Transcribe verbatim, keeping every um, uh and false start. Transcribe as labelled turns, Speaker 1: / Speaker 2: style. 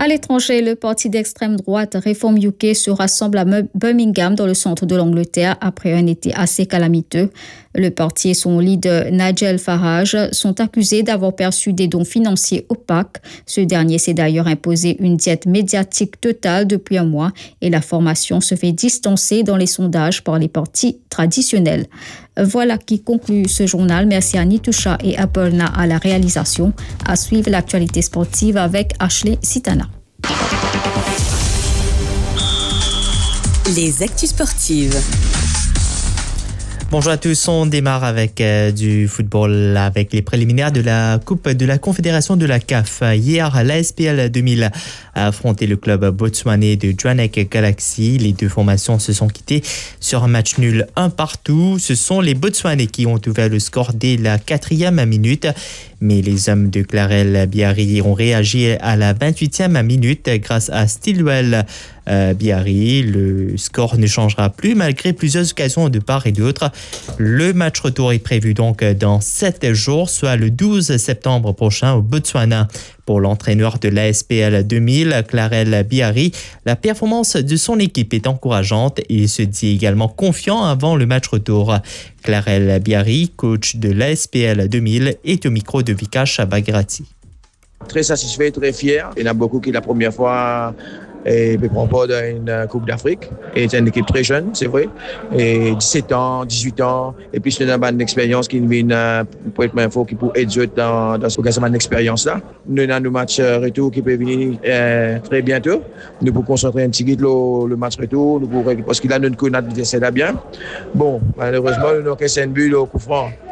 Speaker 1: À l'étranger, le parti d'extrême droite Reform U K se rassemble à Birmingham dans le centre de l'Angleterre après un été assez calamiteux. Le parti et son leader Nigel Farage sont accusés d'avoir perçu des dons financiers opaques. Ce dernier s'est d'ailleurs imposé une diète médiatique totale depuis un mois et la formation se fait distancer dans les sondages par les partis traditionnels. Voilà qui conclut ce journal. Merci à Nitoucha et Apolna à la réalisation. À suivre l'actualité sportive avec Ashley Sitana.
Speaker 2: Les actus sportives.
Speaker 3: Bonjour à tous, on démarre avec euh, du football avec les préliminaires de la Coupe de la Confédération de la C A F. Hier, l'A S P L deux mille a affronté le club botswanais de Jwaneng Galaxy. Les deux formations se sont quittées sur un match nul un partout. Ce sont les Botswanais qui ont ouvert le score dès la quatrième minute. Mais les hommes de Clarel Biari ont réagi à la vingt-huitième minute grâce à Stilwell euh, Biari. Le score ne changera plus malgré plusieurs occasions de part et d'autre. Le match retour est prévu donc dans sept jours, soit le douze septembre prochain au Botswana. Pour l'entraîneur de l'A S P L deux mille, Clarel Biari, la performance de son équipe est encourageante et il se dit également confiant avant le match retour. Clarel Biari, coach de l'A S P L deux mille, est au micro de Vikash Bagrati.
Speaker 4: Très satisfait, très fier. Il y en a beaucoup qui la première fois et prend part dans une Coupe d'Afrique. Et c'est une équipe très jeune, c'est vrai. Et dix-sept ans, dix-huit ans. Et puis c'est une bonne expérience qui vient pour être moins fort, qui peut aider dans, dans cette expérience-là. Nous avons nos matchs retour qui peuvent venir euh, très bientôt. Nous pouvons concentrer un petit peu le, le match retour. Nous pouvons, parce qu'il a notre connaître là bien. Bon, malheureusement, nous avons qu'un but au coup franc.